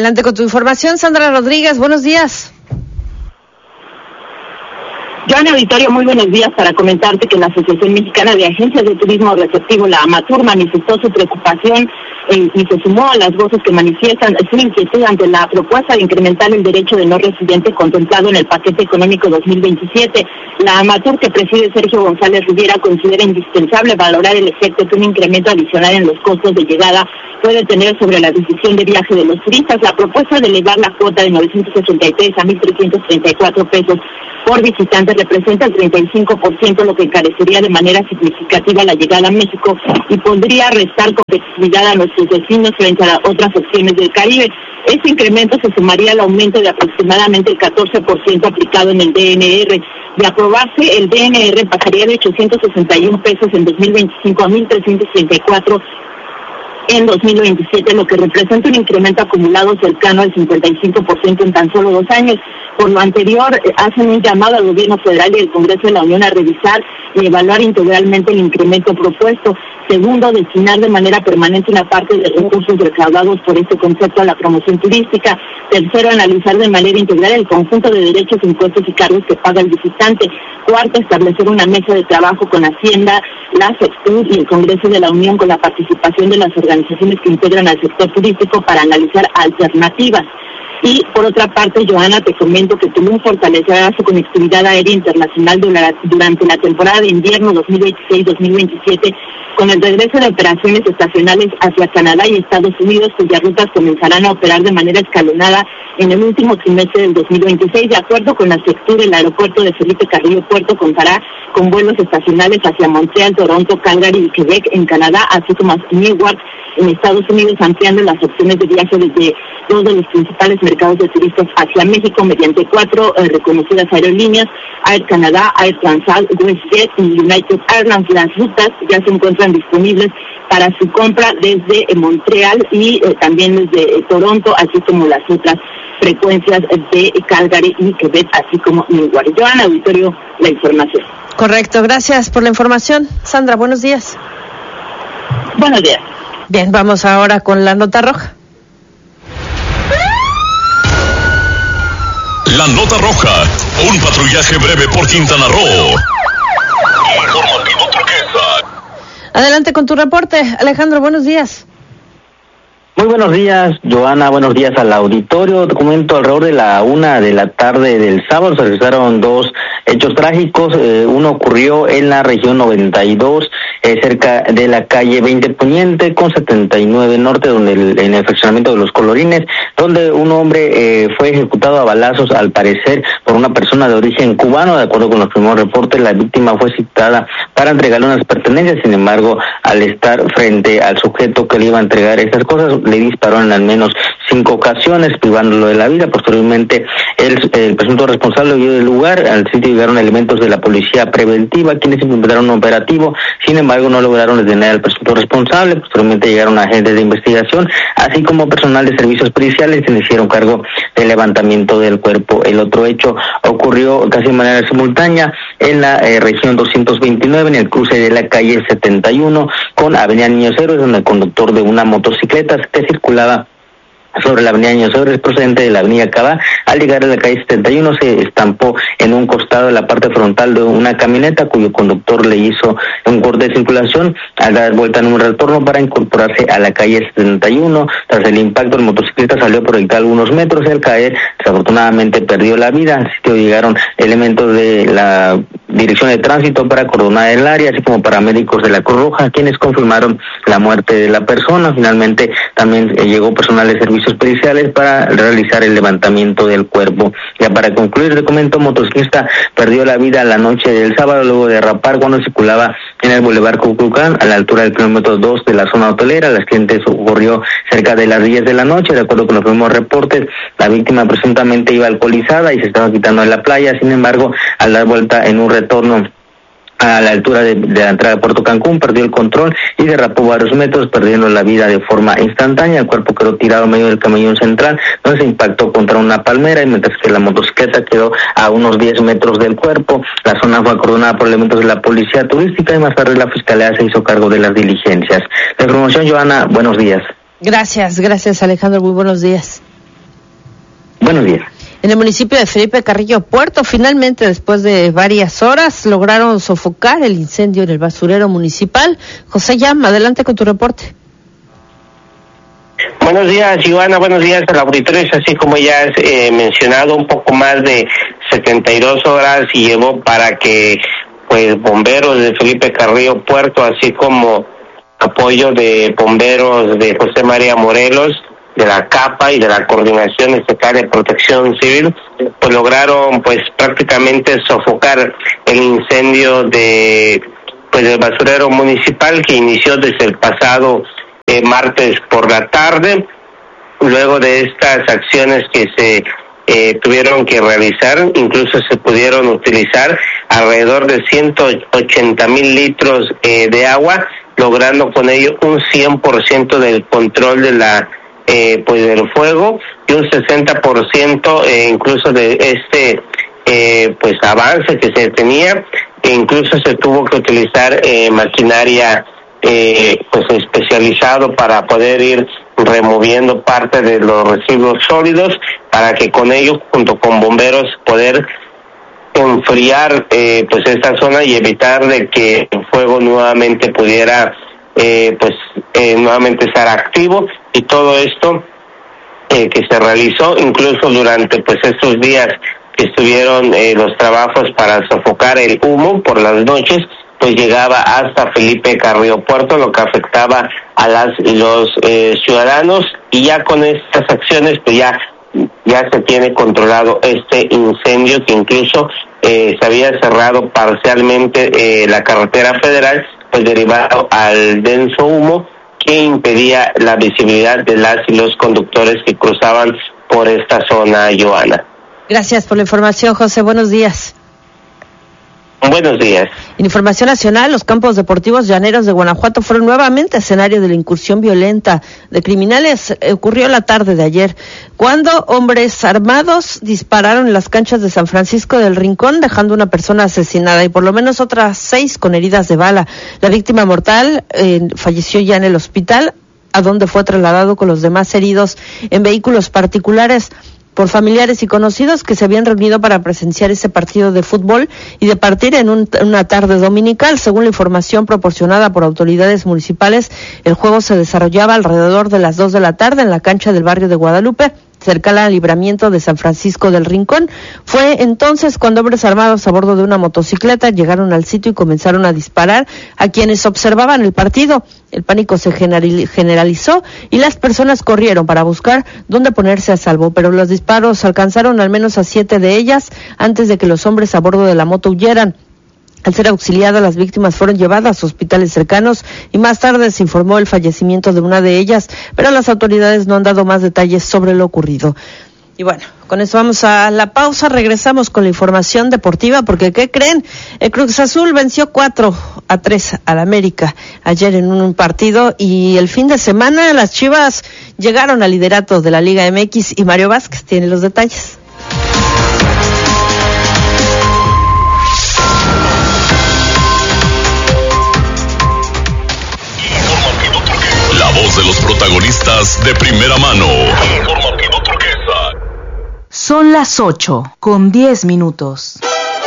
Adelante con tu información, Sandra Rodríguez, buenos días. Joana, auditorio, muy buenos días. Para comentarte que la Asociación Mexicana de Agencias de Turismo Receptivo, la AMATUR, manifestó su preocupación y se sumó a las voces que manifiestan su inquietud ante la propuesta de incrementar el derecho de no residente contemplado en el paquete económico 2027. La AMATUR, que preside Sergio González Rubiera, considera indispensable valorar el efecto que un incremento adicional en los costos de llegada puede tener sobre la decisión de viaje de los turistas. La propuesta de elevar la cuota de 983 a 1.334 pesos por visitante representa el 35%, lo que encarecería de manera significativa la llegada a México y podría restar competitividad a nuestros vecinos frente a otras opciones del Caribe. Este incremento se sumaría al aumento de aproximadamente el 14% aplicado en el DNR. De aprobarse, el DNR pasaría de 861 pesos en 2025 a 1.334 en 2027, lo que representa un incremento acumulado cercano al 55% en tan solo 2 años. Por lo anterior, hacen un llamado al gobierno federal y al Congreso de la Unión a revisar y evaluar integralmente el incremento propuesto. Segundo, destinar de manera permanente una parte de recursos recaudados por este concepto a la promoción turística. Tercero, analizar de manera integral el conjunto de derechos, impuestos y cargos que paga el visitante. Cuarto, establecer una mesa de trabajo con Hacienda, la SECTUR y el Congreso de la Unión con la participación de las organizaciones que integran al sector turístico para analizar alternativas. Y por otra parte, Joana, te comento que Tulum fortalecerá su conectividad aérea internacional durante la temporada de invierno 2026-2027 con el regreso de operaciones estacionales hacia Canadá y Estados Unidos, cuyas rutas comenzarán a operar de manera escalonada en el último trimestre del 2026. De acuerdo con la SECTUR, el aeropuerto de Felipe Carrillo Puerto contará con vuelos estacionales hacia Montreal, Toronto, Calgary y Quebec en Canadá, así como hacia Newark en Estados Unidos, ampliando las opciones de viaje desde 2 de los principales mercados de turistas hacia México mediante 4 reconocidas aerolíneas: Air Canada, Air Transat, WestJet y United Airlines. Las rutas ya se encuentran disponibles para su compra desde Montreal y también desde Toronto, así como las otras frecuencias de Calgary y Quebec, así como Newark. Joana, auditorio, la información. Correcto, gracias por la información. Sandra, buenos días. Buenos días. Bien, vamos ahora con la nota roja. La nota roja, un patrullaje breve por Quintana Roo. Informativo Turquesa. Adelante con tu reporte, Alejandro, buenos días. Muy buenos días, Joana, buenos días al auditorio. Te comento, alrededor de la 1 de la tarde del sábado se realizaron 2 hechos trágicos. Uno ocurrió en la región 92, cerca de la calle 20 Poniente con 79 Norte, donde en el fraccionamiento de Los Colorines, donde un hombre fue ejecutado a balazos, al parecer por una persona de origen cubano. De acuerdo con los primeros reportes, la víctima fue citada para entregarle unas pertenencias. Sin embargo, al estar frente al sujeto que le iba a entregar esas cosas, le disparó en al menos 5 ocasiones, privándolo de la vida. Posteriormente, el presunto responsable huyó del lugar. Al sitio llegaron elementos de la policía preventiva, quienes implementaron un operativo. Sin embargo, no lograron detener al presunto responsable. Posteriormente llegaron agentes de investigación, así como personal de servicios periciales, quienes hicieron cargo del levantamiento del cuerpo. El otro hecho ocurrió casi de manera simultánea en la región 229, en el cruce de la calle 71 con Avenida Niños Héroes, donde el conductor de una motocicleta que circulaba sobre la avenida Niños Héroes, procedente de la avenida Cabá, al llegar a la calle 71 se estampó en un costado de la parte frontal de una camioneta, cuyo conductor le hizo un corte de circulación al dar vuelta en un retorno para incorporarse a la calle 71. Tras el impacto, el motociclista salió proyectado algunos metros y al caer, desafortunadamente perdió la vida. Al sitio llegaron elementos de la Dirección de Tránsito para acordonar el área, así como paramédicos de la Cruz Roja, quienes confirmaron la muerte de la persona. Finalmente, también llegó personal de servicios periciales para realizar el levantamiento del cuerpo. Ya para concluir, le comento, motociclista perdió la vida la noche del sábado luego de derrapar cuando circulaba en el Boulevard Cuculcán, a la altura del kilómetro 2 de la zona hotelera. El accidente ocurrió cerca de las 10 de la noche. De acuerdo con los primeros reportes, la víctima presuntamente iba alcoholizada y se estaba quitando de la playa. Sin embargo, al dar vuelta en un retorno a la altura de la entrada de Puerto Cancún, perdió el control y derrapó varios metros, perdiendo la vida de forma instantánea. El cuerpo quedó tirado en medio del camellón central, donde se impactó contra una palmera, y mientras que la motocicleta quedó a unos 10 metros del cuerpo. La zona fue acordonada por elementos de la policía turística y más tarde la fiscalía se hizo cargo de las diligencias. La información, Joana, buenos días. Gracias, Alejandro, muy buenos días. Buenos días. En el municipio de Felipe Carrillo Puerto, finalmente, después de varias horas, lograron sofocar el incendio en el basurero municipal. José Yam, adelante con tu reporte. Buenos días, Ivana, buenos días al auditorio. Así como ya has mencionado, un poco más de 72 horas y llevó para que pues bomberos de Felipe Carrillo Puerto, así como apoyo de bomberos de José María Morelos, de la CAPA y de la Coordinación Estatal de Protección Civil, pues lograron pues prácticamente sofocar el incendio del basurero municipal, que inició desde el pasado martes por la tarde. Luego de estas acciones que se tuvieron que realizar, incluso se pudieron utilizar alrededor de 180,000 litros de agua, logrando con ello un 100% del control de la del fuego y un 60% incluso de este avance que se tenía, e incluso se tuvo que utilizar maquinaria especializado para poder ir removiendo parte de los residuos sólidos, para que con ello, junto con bomberos, poder enfriar esta zona y evitar de que el fuego nuevamente pudiera nuevamente estar activo. Y todo esto que se realizó incluso durante estos días que estuvieron los trabajos para sofocar el humo por las noches, pues llegaba hasta Felipe Carrillo Puerto, lo que afectaba a las y los ciudadanos, y ya con estas acciones pues ya se tiene controlado este incendio, que incluso se había cerrado parcialmente la carretera federal, pues derivado al denso humo que impedía la visibilidad de las y los conductores que cruzaban por esta zona, Joana. Gracias por la información, José. Buenos días. Buenos días. En información nacional, los campos deportivos llaneros de Guanajuato fueron nuevamente escenario de la incursión violenta de criminales. Ocurrió la tarde de ayer, cuando hombres armados dispararon en las canchas de San Francisco del Rincón, dejando una persona asesinada y por lo menos otras 6 con heridas de bala. La víctima mortal falleció ya en el hospital, a donde fue trasladado con los demás heridos en vehículos particulares por familiares y conocidos que se habían reunido para presenciar ese partido de fútbol y de partir en una tarde dominical. Según la información proporcionada por autoridades municipales, el juego se desarrollaba alrededor de las 2 de la tarde en la cancha del barrio de Guadalupe, cercana al libramiento de San Francisco del Rincón. Fue entonces cuando hombres armados a bordo de una motocicleta llegaron al sitio y comenzaron a disparar a quienes observaban el partido. El pánico se generalizó y las personas corrieron para buscar dónde ponerse a salvo, pero los disparos alcanzaron al menos a 7 de ellas antes de que los hombres a bordo de la moto huyeran. Al ser auxiliadas, las víctimas fueron llevadas a hospitales cercanos y más tarde se informó el fallecimiento de una de ellas, pero las autoridades no han dado más detalles sobre lo ocurrido. Y bueno, con eso vamos a la pausa, regresamos con la información deportiva, porque ¿qué creen? El Cruz Azul venció 4-3 al América ayer en un partido, y el fin de semana las Chivas llegaron al liderato de la Liga MX y Mario Vázquez tiene los detalles. La voz de los protagonistas de primera mano. Informativo Turquesa. Son las 8:10.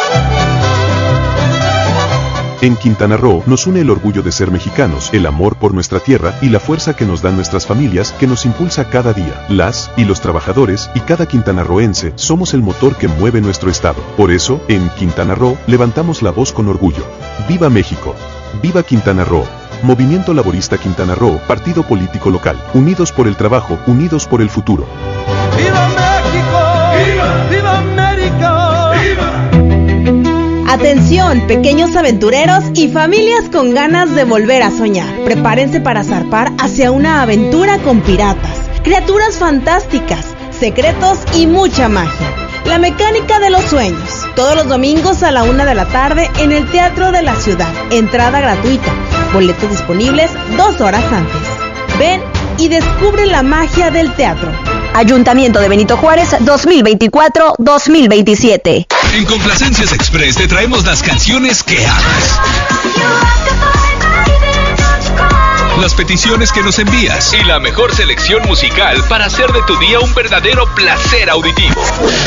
En Quintana Roo nos une el orgullo de ser mexicanos, el amor por nuestra tierra y la fuerza que nos dan nuestras familias, que nos impulsa cada día. Las y los trabajadores y cada quintanarroense somos el motor que mueve nuestro estado. Por eso, en Quintana Roo levantamos la voz con orgullo. ¡Viva México! ¡Viva Quintana Roo! Movimiento Laborista Quintana Roo, partido político local. Unidos por el trabajo, unidos por el futuro. ¡Viva México! ¡Viva! ¡Viva América! ¡Viva! Atención, pequeños aventureros y familias con ganas de volver a soñar. Prepárense para zarpar hacia una aventura con piratas, criaturas fantásticas, secretos y mucha magia. La mecánica de los sueños. Todos los domingos a la 1 de la tarde en el Teatro de la Ciudad. Entrada gratuita. Boletos disponibles 2 horas antes. Ven y descubre la magia del teatro. Ayuntamiento de Benito Juárez 2024-2027. En Complacencias Express te traemos las canciones que amas. Las peticiones que nos envías y la mejor selección musical para hacer de tu día un verdadero placer auditivo.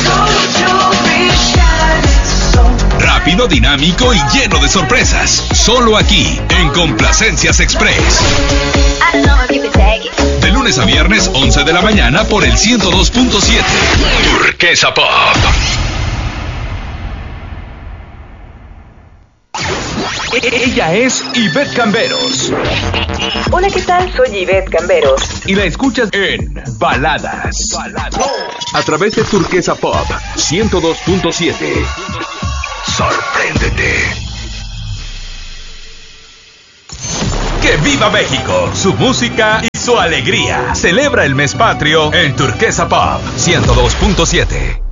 Rápido, dinámico y lleno de sorpresas. Solo aquí, en Complacencias Express. De lunes a viernes, 11 de la mañana por el 102.7. Turquesa Pop. Ella es Ivette Camberos. Hola, ¿qué tal? Soy Ivette Camberos. Y la escuchas en Baladas. A través de Turquesa Pop 102.7. Sorpréndete. ¡Que viva México! Su música y su alegría. Celebra el mes patrio en Turquesa Pop 102.7.